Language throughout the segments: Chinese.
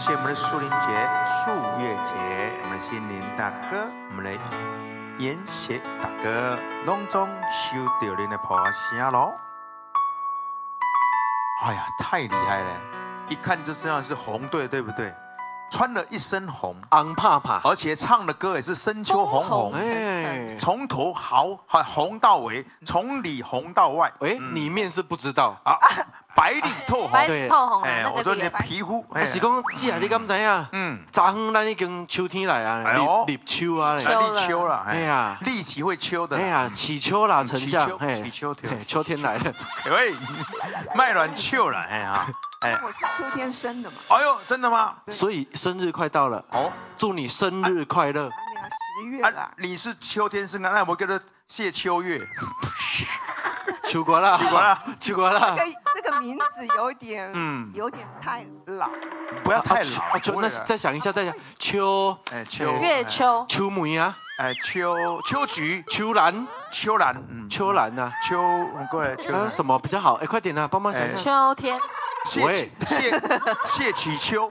谢我们的树林姐、树月姐，我们的心灵大哥，我们的妍邪大哥，隆中收到您的破声喽！哎呀，太厉害了！一看就知道是红队，对不对？穿了一身红， 昂怕怕， 而且唱的歌也是深秋红红， 哎， 从头红到尾，从里红到外。 哎，里面是不知道啊，白里透红， 白对透红， 哎，我说你的皮肤， 还是讲姐，你敢知影？昨昏咱已经秋天来啊，立秋啊嘞， 立秋了， 哎呀， 立即会秋的， 哎呀，起秋啦，丞相， 起秋天， 秋天来了， 喂，卖卵秋了，哎呀， 哎，我是秋天生的嘛。 哎呦，真的吗？ 所以生日快到了哦，祝你生日快乐。 还没有10月啦。 你是秋天生的，那我叫做谢秋月。 秋瓜啦， 秋瓜啦， 秋瓜啦。 这个名字有点太老， 不要太老。 秋，那再想一下，再想秋， 哎，秋月秋， 秋梅啊， 哎，秋菊， 秋兰， 秋兰， 秋兰呐， 过来，秋。 还有什么比较好？哎，快点啊，帮忙想想。 秋天， 谢启秋。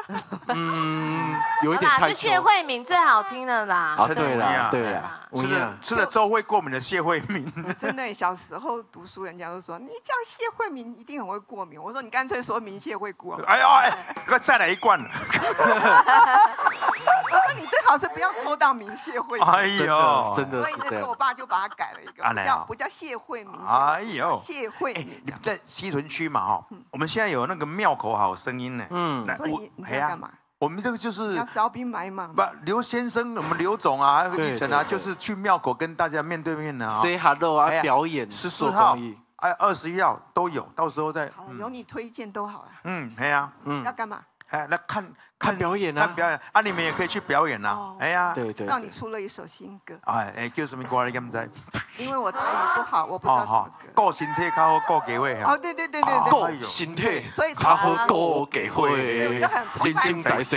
有一点太就谢慧敏最好听的啦。 啊，对了，对了， 吃了粥会过敏的谢慧敏。 真的，小时候读书，人家都说你叫谢慧敏一定很会过敏。我说你干脆说明谢会过敏。 哎呦哎，再来一罐。 我说你最好是不要抽到明谢慧敏。 哎呦， 真的所以那个我爸就把它改了一个，不叫谢慧敏， 哎呦， 谢慧敏。 你在西屯区嘛哈，我们现在有那个庙口好声音呢。 所以你在干嘛？ 我们这个就是要招兵买马。 不，刘先生，我们刘总啊，那个奕晨啊，就是去庙口跟大家面对面的啊。 Say hello 啊，表演 14号、21号都有，到时候再。 有你推荐都好了。 哎呀， 要干嘛？ 哎，来看表演啊， 看表演啊，你们也可以去表演呐。哎呀， 对， 知道你出了一首新歌。 哎，叫什么歌你敢不知？ 因为我台语不好，我不知道什么歌。 顾身体较好，顾家伙。 哦，对。 顾身体， 所以较好顾家伙，人生在世，